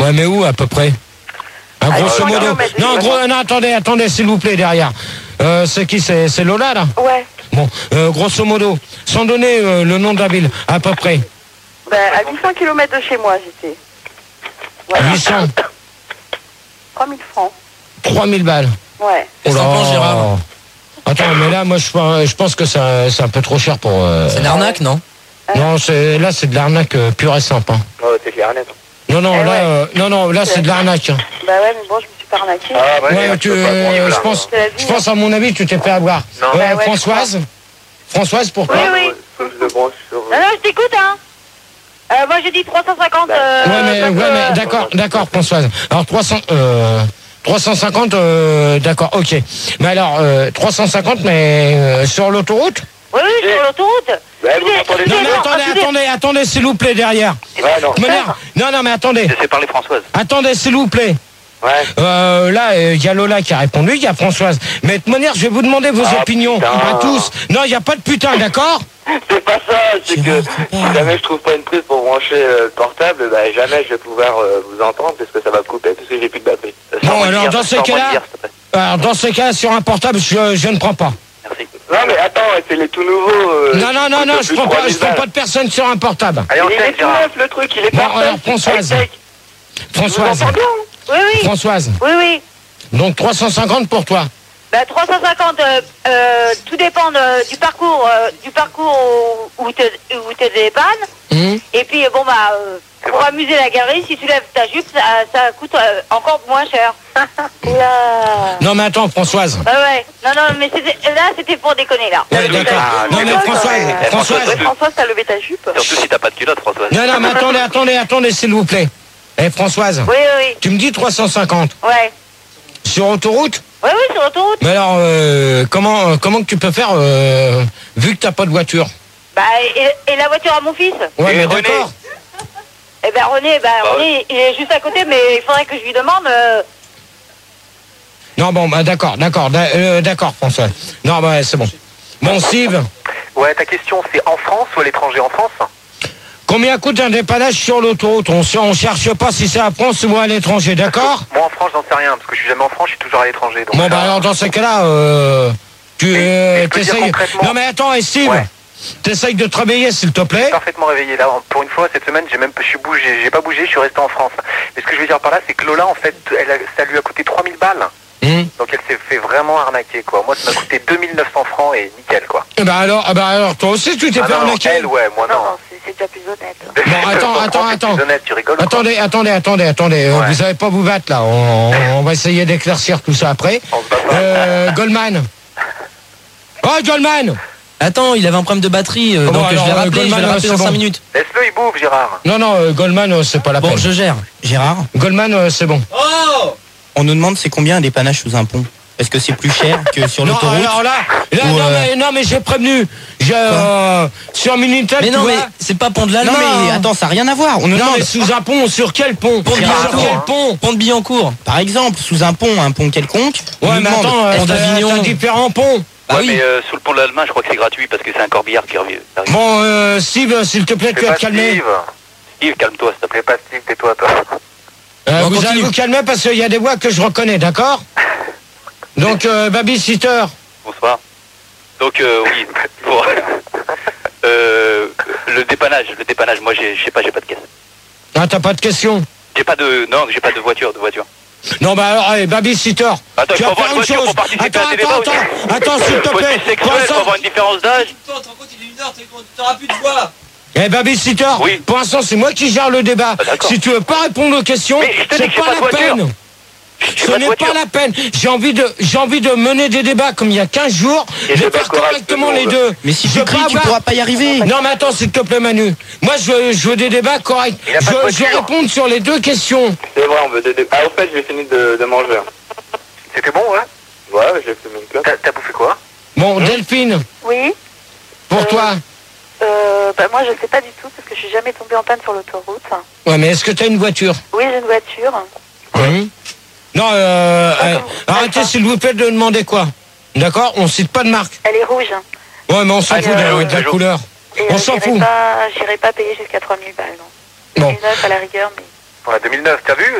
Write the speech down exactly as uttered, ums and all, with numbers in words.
Ouais, mais où à peu près? Un Ah, grosso cent modo. kilomètres, Non, gros, non, attendez, attendez, s'il vous plaît, derrière. Euh, c'est qui? C'est c'est Lola, là? Ouais. Bon, euh, grosso modo, sans donner euh, le nom de la ville, à peu près. Ben, à huit cents kilomètres de chez moi, j'étais. Voilà. huit cents. trois mille francs. trois mille balles. Ouais. Oh là. Qu'est-ce que t'en penses, Gérard? Attends, mais là, moi, je, pense- je pense que c'est un, c'est un peu trop cher pour... euh, C'est une arnaque, non? Non, c'est, là, c'est de l'arnaque euh, pure et simple. Hein. Oh, c'est clair, net. Non, non, Eh là, ouais. euh, non, non, là, c'est de l'arnaque. Hein. Bah ouais, mais bon, je me suis pas arnaquée. Ah, Ouais, ouais, tu, peux pas euh, prendre, je là. pense, C'est la vie, je pense à mon avis, tu t'es fait avoir. Non. Euh, Bah ouais, Françoise, Françoise, pour toi. Oui, oui. Faut que je le branche sur... Non, non, je t'écoute, hein. Euh, moi, j'ai dit trois cent cinquante. Euh, Ouais, mais, parce ouais, que- mais d'accord, d'accord, Françoise. Alors trois cents, euh, trois cent cinquante, euh, d'accord, ok. Mais alors euh, trois cent cinquante, mais euh, sur l'autoroute? Oui, oui, sur l'autoroute. Ouais, Tout vous est- m'entendez tout Non, est- mais non, attendez, tout est- attendez, attendez, s'il vous plaît, derrière. Ouais, non. De manière- Non, non, mais attendez, Laissez parler Françoise. attendez, s'il vous plaît. Ouais. Euh, là, il y a Lola qui a répondu, il y a Françoise. Mais de toute manière, je vais vous demander vos Ah, opinions putain. à tous. Non, il n'y a pas de putain, d'accord? C'est pas ça, c'est que si jamais je trouve pas une prise pour brancher euh, le portable, bah jamais je vais pouvoir euh, vous entendre parce que ça va me couper, parce que j'ai plus de batterie. Euh, sans Bon, moi le alors dire, dans ces sans moi le cas-là, dire, s'il te plaît. alors dans ces cas, sur un portable, je, je ne prends pas. Merci. Non mais attends, c'est les tout nouveaux. euh, Non, non, non, qui non, coûtent je plus prends de pas, trois je mille prends balles. pas de personne sur un portable. Allez, on Il est check, tout Gérard. neuf, le truc, il est Bon, parfait. alors Françoise, High-tech. Françoise, Vous entendez, hein? Oui, oui. Françoise. Oui, oui. Donc trois cent cinquante pour toi. Bah, trois cent cinquante, euh, euh, tout dépend de- du parcours, euh, du parcours où, où te, où te dépannes. Hum. Et puis, bon, bah, euh, pour amuser la galerie, si tu lèves ta jupe, ça, ça coûte euh, encore moins cher. Oula. Non mais attends, Françoise. Ouais, ouais. Non, non, mais c'était- là, c'était pour déconner, là. Ouais, d'accord. Ah, Non mais d'accord. Françoise, Eh, Françoise. Ouais, François, t'as levé ta jupe? Surtout si t'as pas de culotte, Françoise. Non, non, mais attendez, attendez, attendez, s'il vous plaît. Eh Françoise, Oui, oui, tu me dis trois cent cinquante. oui. Ouais. Sur autoroute? Oui, oui, sur l'autoroute. Mais alors, euh, comment, euh, comment que tu peux faire euh, vu que t'as pas de voiture? Bah, et, et la voiture à mon fils? Ouais, Et mais René d'accord. Eh ben, René, bah, Bah, René, il est juste à côté, mais il faudrait que je lui demande. euh, Non, bon, bah, d'accord, d'accord, d'a- euh, d'accord, François. Non, bah, c'est bon. Bon, Steve, Ouais, ta question c'est en France ou à l'étranger? En France? combien coûte un dépannage sur l'autoroute? On, s- on cherche pas si c'est à France ou à l'étranger, d'accord? Moi en France j'en sais rien, parce que je suis jamais en France, je suis toujours à l'étranger. Donc Bon, ça- bah, alors, dans ces cas-là, euh, tu Mais- mais euh, je peux dire t'essayes. concrètement- Non, mais attends, et Steve, Ouais. t'essayes de te réveiller, s'il te plaît. Parfaitement réveillé là. Pour une fois cette semaine, j'ai même, je suis bougé, j'ai pas bougé, je suis resté en France. Mais ce que je veux dire par là, c'est que Lola en fait, elle a- ça lui a coûté trois mille balles. Hum. Donc elle s'est fait vraiment arnaquer quoi. Moi ça m'a coûté deux mille neuf cents francs et nickel quoi. Eh ben alors, ah bah alors, toi aussi, tu t'es Ah fait non, non, arnaquer. elle ouais, moi Non, non. non, c'est c'est déjà plus honnête. Bon, attends, attends, C'est attends. plus honnête, tu rigoles ou quoi? Attendez, attendez, attendez, attendez. euh, Ouais. Vous savez pas vous battre là. On, on va essayer d'éclaircir tout ça après. On se bat pas. Euh, Goldman. Oh, Goldman. Attends, il avait un problème de batterie, euh, Bon, donc alors, je vais euh, rappeler, je vais Goldman, le rappeler c'est dans bon. cinq minutes. Laisse-le, il bouffe Gérard. Non, non, euh, Goldman, euh, c'est pas la Bon, peine. je gère. Gérard, Goldman, euh, c'est bon. on nous demande c'est combien un dépannage sous un pont? Est-ce que c'est plus cher que sur Non, l'autoroute? alors là, là Ou, non, euh, mais, non, mais j'ai prévenu. J'ai, euh, sur Minitel, Mais tu non, vois. mais c'est pas pont de l'Allemagne. Non, mais attends, ça n'a rien à voir. On nous Non, demande mais sous un pont, sur quel pont? pont de Sur Billancourt. quel pont? Pont de Billancourt, par exemple, sous un pont, un pont quelconque. on Ouais, nous mais demande, attends, euh, pont t'as d'Avignon. t'as différents ponts. Ah ouais, oui. mais euh, sous le pont de l'Allemagne, je crois que c'est gratuit parce que c'est un corbillard qui revient. arrive. Bon, euh, Steve, s'il te plaît, tu Fais vas pas te calmer. Steve. Steve, calme-toi, s'il te plaît, pas Steve, tais-toi toi. Euh, On vous allez continue. vous calmer parce qu'il y a des voix que je reconnais, d'accord? Donc, euh, babysitter. Bonsoir. Donc euh, oui, pour, euh, le dépannage, le dépannage, moi j'ai, je sais pas, j'ai pas de caisse. Ah, t'as pas de question? J'ai pas de, non, j'ai pas de voiture, de voiture. Non, bah alors, allez, babysitter. Attends, Tu il faut vas avoir faire une une voiture chose. pour participer Attends, à un débat attends, aussi. attends, attends, s'il te Faut plaît. être sexuel, Pour faut l'instant- avoir une différence d'âge. Toi, tu te rends compte, il est une heure, t'auras plus de voix. Eh, babysitter, Oui. pour l'instant, c'est moi qui gère le débat. Ah, d'accord. Si tu veux pas répondre aux questions, Mais je te dis c'est que j'ai pas pas la de voiture. peine. J'ai Ce pas de n'est voiture. pas la peine. J'ai envie de, j'ai envie de mener des débats comme il y a quinze jours, Et de je faire vais correct, correctement tout le les monde. deux. Mais si Je tu veux cries, pas tu avoir- pourras pas y arriver. Non, mais attends, s'il te plaît, Manu. Moi, je veux, je veux des débats corrects. Il a Je, pas de je voiture. veux répondre sur les deux questions. C'est vrai, on veut des Ah, au fait, j'ai fini de, de manger. C'était bon, ouais? Ouais, j'ai fait une clope. T'as, t'as bouffé quoi? Bon, Delphine, Oui. pour Euh, toi. Euh, bah, moi, je sais pas du tout parce que je suis jamais tombée en panne sur l'autoroute. Ouais, mais est-ce que t'as une voiture? Oui, j'ai une voiture. Hum. Non, euh, Ah, euh, comment- arrêtez D'accord. s'il vous plaît de demander quoi. D'accord? On cite pas de marque. Elle est rouge. Ouais, mais on s'en Ah, fout c'est de, jaune, de la c'est jaune. couleur. Et On euh, s'en j'irai fout. pas, j'irai pas payer jusqu'à trois mille balles, non. Bon. deux mille neuf à la rigueur, mais... Ouais, deux mille neuf, t'as vu?